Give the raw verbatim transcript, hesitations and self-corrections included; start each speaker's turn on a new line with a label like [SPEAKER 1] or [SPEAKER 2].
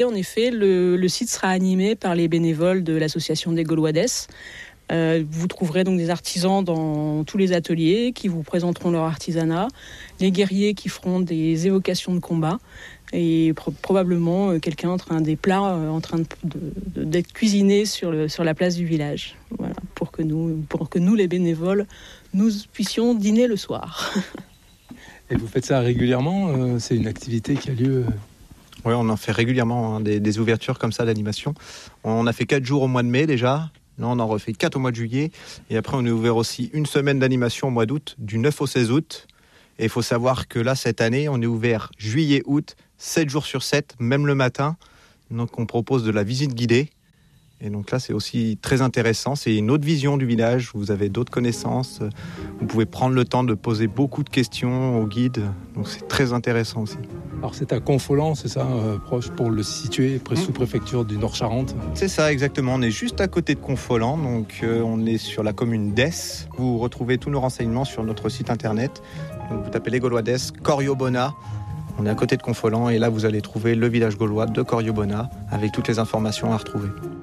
[SPEAKER 1] En effet, le, le site sera animé par les bénévoles de l'association des Gaulois d'Ess. Euh, vous trouverez donc des artisans dans tous les ateliers qui vous présenteront leur artisanat, les guerriers qui feront des évocations de combat et pro- probablement euh, quelqu'un en train des plats euh, en train de, de, de, d'être cuisinés sur, le, sur la place du village. Voilà, pour que nous, pour que nous les bénévoles, nous puissions dîner le soir.
[SPEAKER 2] Et vous faites ça régulièrement ? euh, C'est une activité qui a lieu.
[SPEAKER 3] Oui, on en fait régulièrement, hein, des, des ouvertures comme ça d'animation. On a fait quatre jours au mois de mai déjà. Là, on en refait quatre au mois de juillet. Et après, on est ouvert aussi une semaine d'animation au mois d'août, du neuf au seize août. Et il faut savoir que là, cette année, on est ouvert juillet-août, sept jours sur sept, même le matin. Donc, on propose de la visite guidée. Et donc là, c'est aussi très intéressant. C'est une autre vision du village. Vous avez d'autres connaissances. Vous pouvez prendre le temps de poser beaucoup de questions au guide. Donc, c'est très intéressant aussi.
[SPEAKER 2] Alors c'est à Confolens, c'est ça, euh, proche pour le situer, près
[SPEAKER 3] Mmh.
[SPEAKER 2] sous-préfecture du Nord-Charente.
[SPEAKER 3] C'est ça, exactement. On est juste à côté de Confolens. Donc, euh, on est sur la commune d'Ess. Vous retrouvez tous nos renseignements sur notre site internet. Donc, vous tapez les Gaulois d'Ess, Coriobona. On est à côté de Confolens. Et là, vous allez trouver le village gaulois de Coriobona avec toutes les informations à retrouver.